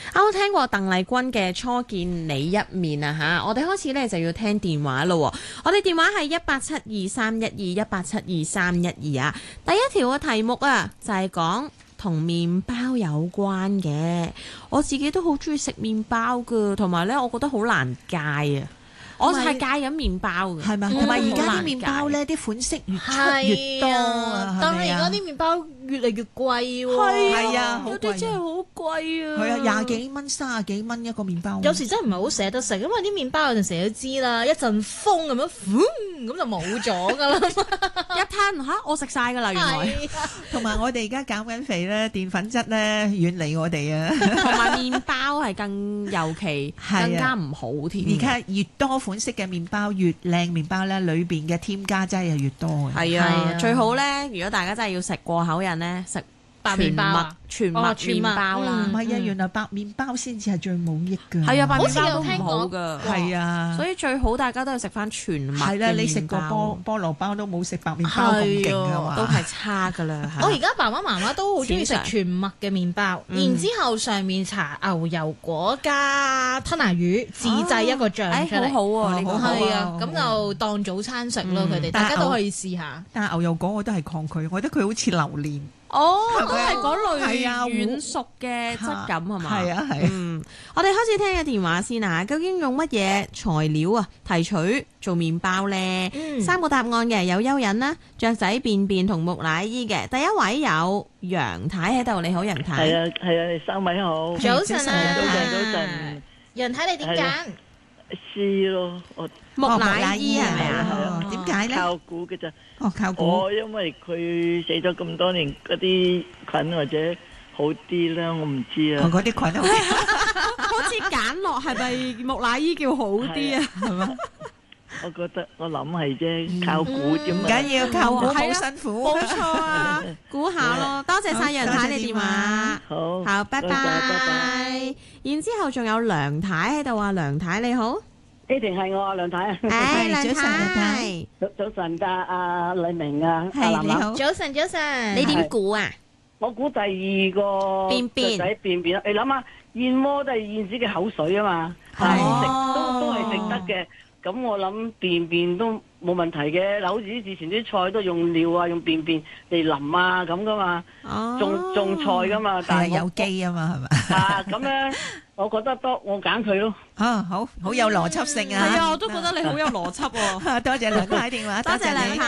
啱聽過鄧麗君嘅初見你一面啊吓，我哋開始咧就要聽電話咯。我哋電話係1872312 1872312啊。第一條嘅題目啊就係講同麵包有關嘅。我自己都好中意食麵包噶，同埋咧我覺得好難戒啊。我係戒緊麵包嘅， 係咪？同埋而家啲麵包咧，啲款式越出越多啊！ 但係而家啲麵包越嚟越貴喎。 係啊， 有啲真係好貴啊！ 係啊，廿幾蚊、30幾蚊一個麵包。 有時真係唔係好捨得食，因為啲麵包有陣時都知啦，一陣風咁樣，咁就冇咗㗎啦。 一攤嚇，我食晒㗎啦，原來。 同埋我哋而家減緊肥咧，澱粉質咧遠離我哋啊。 同埋麵包係尤其更加唔好添。 而家越多款式嘅麵包，越靚麵包咧，裏邊嘅添加劑係越多嘅。 係啊，最好咧，如果大家真係要食過口癮咧，食白麵包、全麥麵包啦。 唔係啊，原來白麵包先至係最冇益㗎。 係啊，白麵包都唔好㗎。 係啊， 所以最好大家都係食翻全麥嘅麵包。係啦， 你食個菠蘿包都冇食白麵包咁勁㗎嘛， 都係差㗎啦。 我而家爸爸媽媽都好中意食全麥嘅麵包，然之後上面搽牛油果加吞拿魚，自製一個醬出嚟。 好好喎， 係啊，咁就當早餐食咯。佢哋大家都可以試下。 但係牛油果我都係抗拒，我覺得佢好似榴蓮。 哦，都係嗰類軟熟嘅質感係嘛？ 係啊係。 我哋開始聽嘅電話先啊，究竟用乜嘢材料啊提取做麵包咧？3個答案嘅，有蚯蚓啦、雀仔便便同木乃伊嘅。第一位有楊太喺度，你好楊太。 係啊係啊，3位好。 早晨啊， 早晨。 楊太你點揀 ？C 咯， 木乃伊係咪啊？ 點解咧？ 靠估嘅咋？ 靠估。 因為佢死咗咁多年，嗰啲菌或者好啲啦，我唔知啊。 嗰啲菌好似揀落係咪木乃伊叫好啲啊？係嘛？ 我覺得我諗係啫，靠估啫嘛。 唔緊要，靠估好辛苦。 冇錯啊，估下咯。多謝晒楊太你電話。 好， 拜拜，拜拜。然之後仲有梁太喺度啊，梁太你好。 呢定係我啊，梁太啊。 梁太。 早晨㗎，阿黎明啊， 係你好。 早晨，早晨。 你點估啊？ 我估第二個雀仔便便啦。你諗下，燕窩都係燕子嘅口水啊嘛，係食都係食得嘅。咁我諗便便都冇問題嘅。嗱，好似之前啲菜都用尿啊，用便便嚟淋啊咁噶嘛，種菜噶嘛，但係有機啊嘛，係咪？ 啊，咁樣我覺得我揀佢咯。 好有邏輯性啊！ 係啊，我都覺得你好有邏輯喎。 多謝梁太電話， 多謝梁太。